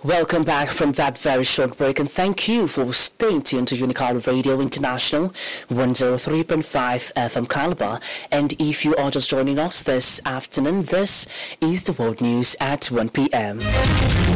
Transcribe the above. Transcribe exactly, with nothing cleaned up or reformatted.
Welcome back from that very short break, and thank you for staying tuned to Unicard Radio International one oh three point five F M Calabar. And if you are just joining us this afternoon, this is the World News at one p.m.